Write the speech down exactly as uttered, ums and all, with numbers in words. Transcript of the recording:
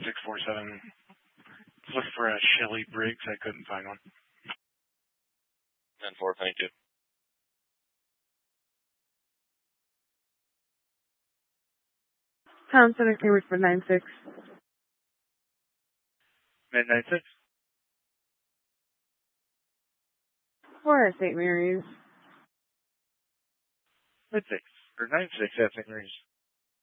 six four seven. Look for a Shelly Briggs. I couldn't find one. ten four, thank you. Town Center Cambridge for nine six. Mid nine six. Or at Saint Mary's. Mid six. Or nine six at Saint Mary's.